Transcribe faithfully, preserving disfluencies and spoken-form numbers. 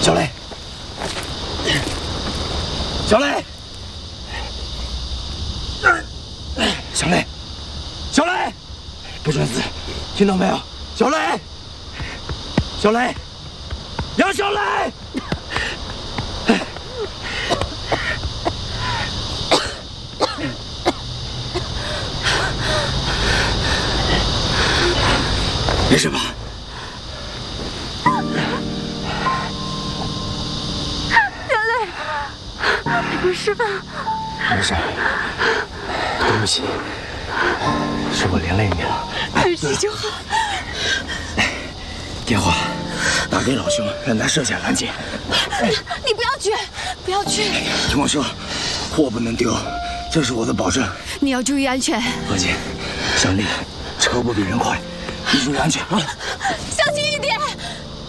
小雷，小雷，小雷，小雷，不准死，听到没有？小雷，小雷，杨小雷。 没事吧？ 小雷，你没事吧？ 没事。对不起，是我连累你了。 没事就好。 电话打给老兄，让他设下拦截。 你不要去，不要去！ 听我说，货不能丢，这是我的保证。 你要注意安全。 何姐，小丽，车不比人快。你注意安全啊！ 小心一点。